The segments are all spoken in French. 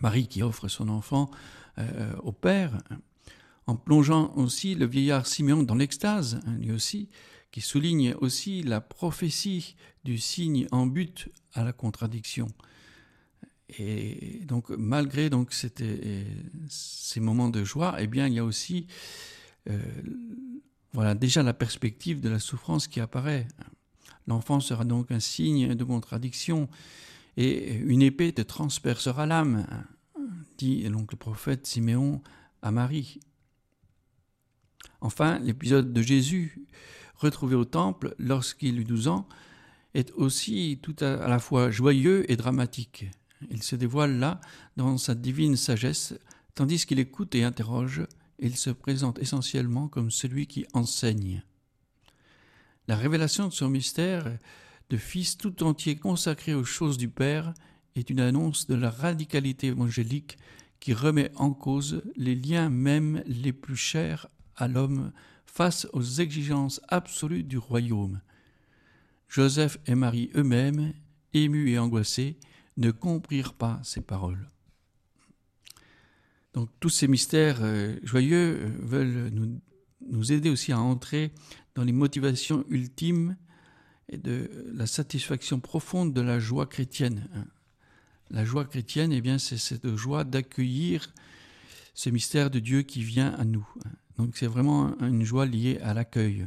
Marie qui offre son enfant au Père, en plongeant aussi le vieillard Siméon dans l'extase, lui aussi, qui souligne aussi la prophétie du signe en but à la contradiction. Et donc, malgré donc, ces moments de joie, eh bien, il y a aussi déjà la perspective de la souffrance qui apparaît. L'enfant sera donc un signe de contradiction et une épée te transpercera l'âme, dit donc le prophète Siméon à Marie. Enfin, l'épisode de Jésus, retrouvé au temple lorsqu'il eut 12 ans, est aussi tout à la fois joyeux et dramatique. Il se dévoile là dans sa divine sagesse, tandis qu'il écoute et interroge, il se présente essentiellement comme celui qui enseigne. La révélation de son mystère de Fils tout entier consacré aux choses du Père est une annonce de la radicalité évangélique qui remet en cause les liens même les plus chers à l'homme face aux exigences absolues du royaume. Joseph et Marie eux-mêmes, émus et angoissés, ne comprirent pas ces paroles. Donc tous ces mystères joyeux veulent nous aider aussi à entrer dans les motivations ultimes et de la satisfaction profonde de la joie chrétienne. La joie chrétienne, eh bien, c'est cette joie d'accueillir ce mystère de Dieu qui vient à nous. Donc c'est vraiment une joie liée à l'accueil.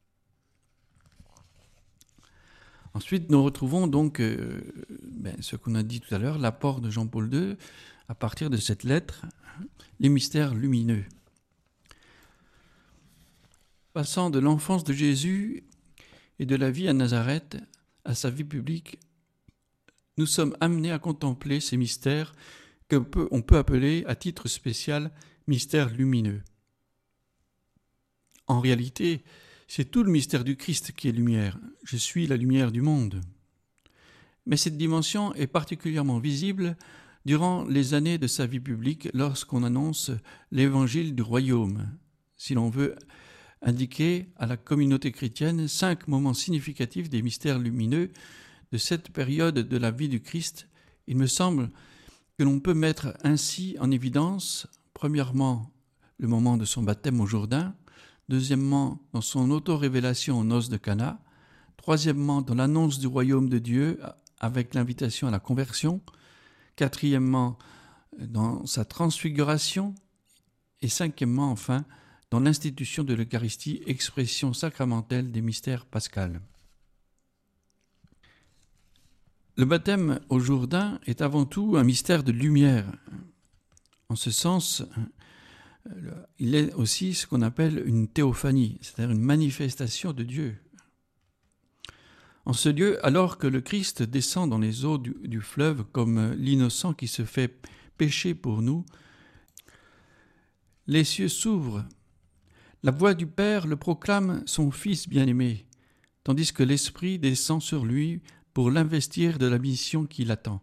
Ensuite, nous retrouvons donc ce qu'on a dit tout à l'heure, l'apport de Jean-Paul II, à partir de cette lettre, les mystères lumineux. Passant de l'enfance de Jésus et de la vie à Nazareth à sa vie publique, nous sommes amenés à contempler ces mystères qu'on peut appeler à titre spécial mystères lumineux. En réalité, c'est tout le mystère du Christ qui est lumière. Je suis la lumière du monde. Mais cette dimension est particulièrement visible durant les années de sa vie publique lorsqu'on annonce l'évangile du royaume. Si l'on veut indiquer à la communauté chrétienne 5 moments significatifs des mystères lumineux de cette période de la vie du Christ, il me semble que l'on peut mettre ainsi en évidence, premièrement, le moment de son baptême au Jourdain, deuxièmement, dans son auto-révélation aux noces de Cana, troisièmement, dans l'annonce du royaume de Dieu avec l'invitation à la conversion, quatrièmement, dans sa transfiguration, et cinquièmement, enfin, dans l'institution de l'Eucharistie, expression sacramentelle des mystères pascals. Le baptême au Jourdain est avant tout un mystère de lumière. En ce sens, il est aussi ce qu'on appelle une théophanie, c'est-à-dire une manifestation de Dieu. En ce lieu, alors que le Christ descend dans les eaux du fleuve comme l'innocent qui se fait pécher pour nous, les cieux s'ouvrent. La voix du Père le proclame son Fils bien-aimé, tandis que l'Esprit descend sur lui pour l'investir de la mission qui l'attend.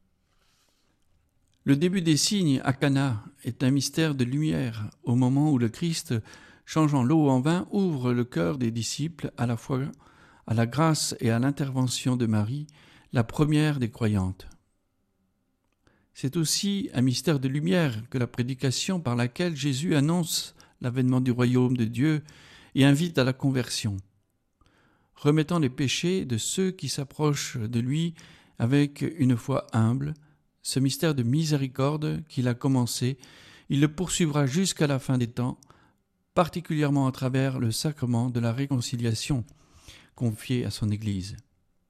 Le début des signes à Cana est un mystère de lumière au moment où le Christ, changeant l'eau en vin, ouvre le cœur des disciples à la fois à la grâce et à l'intervention de Marie, la première des croyantes. C'est aussi un mystère de lumière que la prédication par laquelle Jésus annonce l'avènement du royaume de Dieu et invite à la conversion, remettant les péchés de ceux qui s'approchent de lui avec une foi humble. Ce mystère de miséricorde qu'il a commencé, il le poursuivra jusqu'à la fin des temps, particulièrement à travers le sacrement de la réconciliation confié à son Église.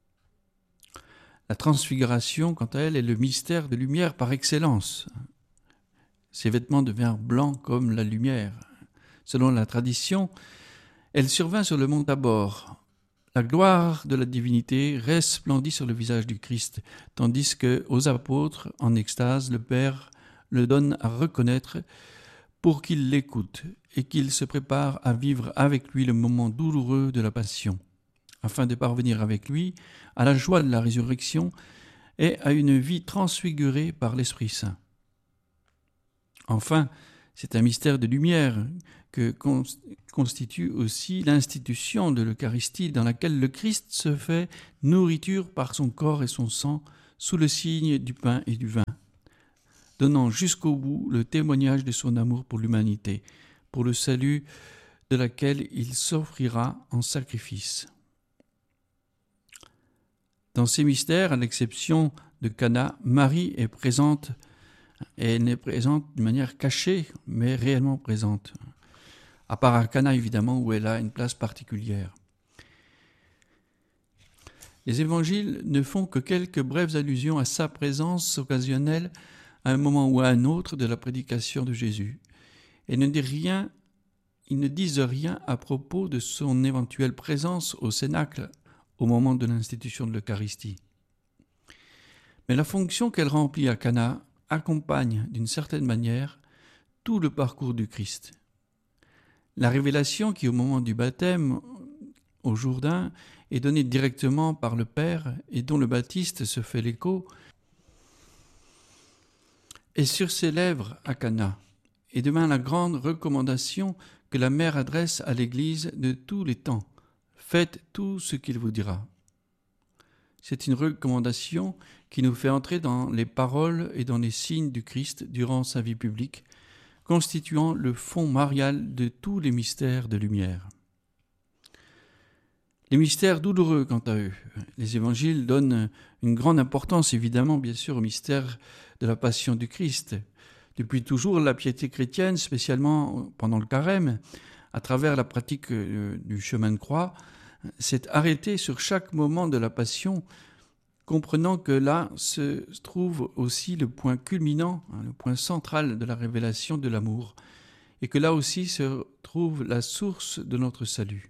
La transfiguration, quant à elle, est le mystère de lumière par excellence. Ses vêtements devinrent blancs comme la lumière. Selon la tradition, elle survint sur le mont Tabor. La gloire de la divinité resplendit sur le visage du Christ, tandis que, aux apôtres, en extase, le Père le donne à reconnaître pour qu'ils l'écoutent et qu'ils se préparent à vivre avec lui le moment douloureux de la passion, afin de parvenir avec lui à la joie de la résurrection et à une vie transfigurée par l'Esprit Saint. Enfin, c'est un mystère de lumière que constitue aussi l'institution de l'Eucharistie dans laquelle le Christ se fait nourriture par son corps et son sang sous le signe du pain et du vin. donnant jusqu'au bout le témoignage de son amour pour l'humanité, pour le salut de laquelle il s'offrira en sacrifice. Dans ces mystères, à l'exception de Cana, Marie est présente, et elle est présente d'une manière cachée, mais réellement présente. À part à Cana, évidemment, où elle a une place particulière. Les évangiles ne font que quelques brèves allusions à sa présence occasionnelle à un moment ou à un autre de la prédication de Jésus. Et ils ne disent rien à propos de son éventuelle présence au cénacle au moment de l'institution de l'Eucharistie. Mais la fonction qu'elle remplit à Cana accompagne d'une certaine manière tout le parcours du Christ. La révélation qui, au moment du baptême au Jourdain, est donnée directement par le Père et dont le Baptiste se fait l'écho, est sur ses lèvres à Cana, et demain la grande recommandation que la mère adresse à l'Église de tous les temps. Faites tout ce qu'il vous dira. C'est une recommandation qui nous fait entrer dans les paroles et dans les signes du Christ durant sa vie publique, constituant le fond marial de tous les mystères de lumière. Les mystères douloureux, quant à eux. Les évangiles donnent une grande importance, évidemment, bien sûr, au mystère de la passion du Christ. Depuis toujours, la piété chrétienne, spécialement pendant le carême, à travers la pratique du chemin de croix, s'est arrêtée sur chaque moment de la passion, comprenant que là se trouve aussi le point culminant, le point central de la révélation de l'amour, et que là aussi se trouve la source de notre salut.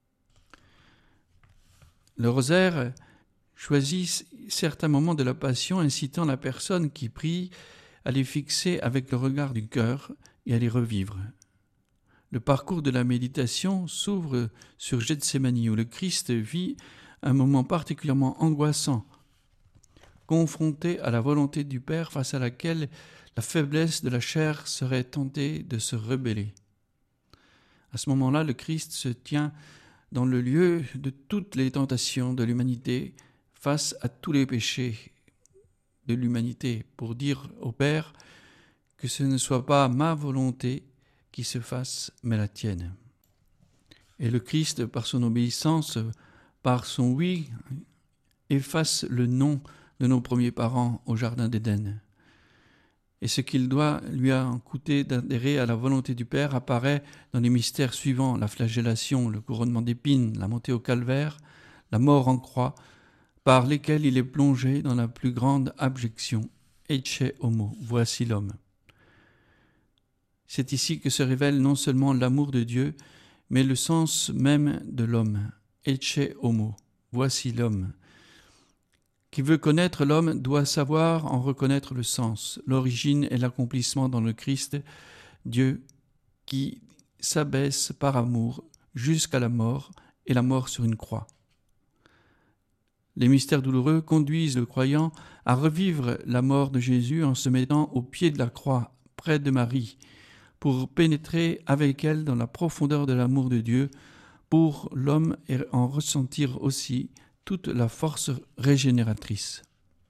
Le rosaire choisit certains moments de la passion, incitant la personne qui prie à les fixer avec le regard du cœur et à les revivre. Le parcours de la méditation s'ouvre sur Gethsémani, où le Christ vit un moment particulièrement angoissant, confronté à la volonté du Père face à laquelle la faiblesse de la chair serait tentée de se rebeller. À ce moment-là, le Christ se tient dans le lieu de toutes les tentations de l'humanité, face à tous les péchés de l'humanité, pour dire au Père que ce ne soit pas ma volonté qui se fasse, mais la tienne. Et le Christ, par son obéissance, par son oui, efface le non de nos premiers parents au Jardin d'Éden. Et ce qu'il lui a coûté d'adhérer à la volonté du Père apparaît dans les mystères suivants, la flagellation, le couronnement d'épines, la montée au calvaire, la mort en croix, par lesquels il est plongé dans la plus grande abjection. Ecce homo, voici l'homme. C'est ici que se révèle non seulement l'amour de Dieu, mais le sens même de l'homme. Ecce homo, voici l'homme. Qui veut connaître l'homme doit savoir en reconnaître le sens, l'origine et l'accomplissement dans le Christ, Dieu qui s'abaisse par amour jusqu'à la mort et la mort sur une croix. Les mystères douloureux conduisent le croyant à revivre la mort de Jésus en se mettant au pied de la croix, près de Marie, pour pénétrer avec elle dans la profondeur de l'amour de Dieu, pour l'homme et en ressentir aussi toute la force régénératrice.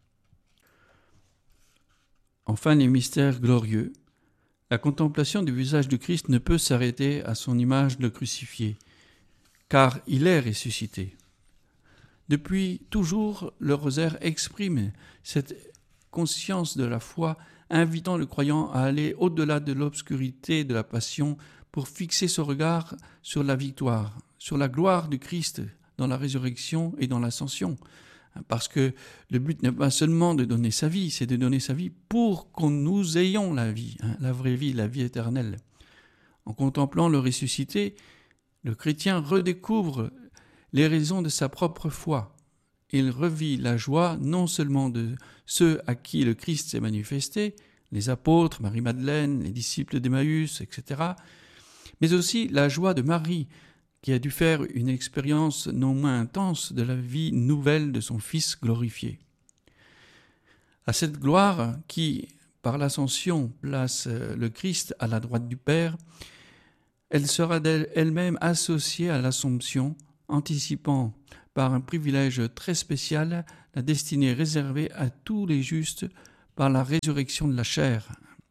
Enfin, les mystères glorieux. La contemplation du visage du Christ ne peut s'arrêter à son image le crucifié, car il est ressuscité. Depuis toujours, le rosaire exprime cette conscience de la foi, invitant le croyant à aller au-delà de l'obscurité de la passion pour fixer son regard sur la victoire, sur la gloire du Christ dans la résurrection et dans l'ascension. Parce que le but n'est pas seulement de donner sa vie, c'est de donner sa vie pour que nous ayons la vie, la vraie vie, la vie éternelle. En contemplant le ressuscité, le chrétien redécouvre les raisons de sa propre foi. Il revit la joie non seulement de ceux à qui le Christ s'est manifesté, les apôtres, Marie-Madeleine, les disciples d'Emmaüs, etc., mais aussi la joie de Marie, qui a dû faire une expérience non moins intense de la vie nouvelle de son Fils glorifié. À cette gloire qui, par l'ascension, place le Christ à la droite du Père, elle sera elle-même associée à l'Assomption, anticipant par un privilège très spécial la destinée réservée à tous les justes par la résurrection de la chair.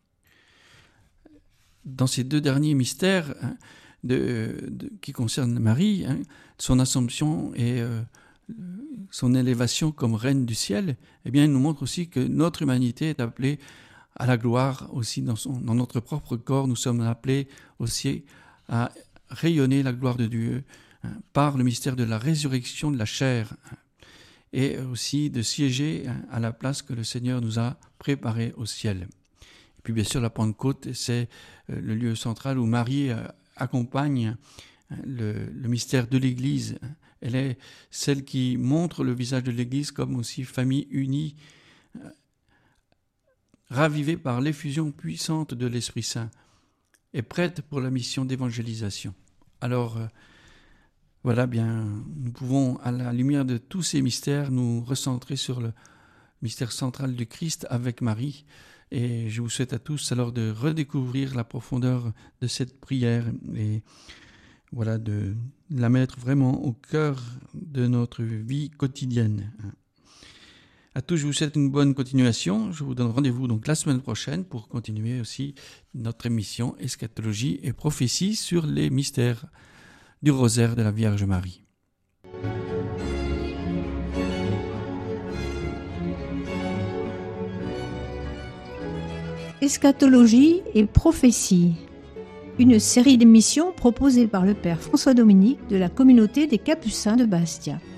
Dans ces deux derniers mystères qui concernent Marie, son assomption et son élévation comme reine du ciel, eh bien, il nous montre aussi que notre humanité est appelée à la gloire aussi dans notre propre corps. Nous sommes appelés aussi à rayonner la gloire de Dieu par le mystère de la résurrection de la chair et aussi de siéger à la place que le Seigneur nous a préparée au ciel. Et puis bien sûr, la Pentecôte, c'est le lieu central où Marie accompagne le mystère de l'Église. Elle est celle qui montre le visage de l'Église comme aussi famille unie, ravivée par l'effusion puissante de l'Esprit Saint et prête pour la mission d'évangélisation. Alors, voilà, bien, nous pouvons, à la lumière de tous ces mystères, nous recentrer sur le mystère central du Christ avec Marie. Et je vous souhaite à tous alors de redécouvrir la profondeur de cette prière et voilà, de la mettre vraiment au cœur de notre vie quotidienne. À tous, je vous souhaite une bonne continuation. Je vous donne rendez-vous donc la semaine prochaine pour continuer aussi notre émission Eschatologie et prophétie sur les mystères du rosaire de la Vierge Marie. Eschatologie et prophétie, une série d'émissions proposée par le Père François Dominique de la communauté des Capucins de Bastia.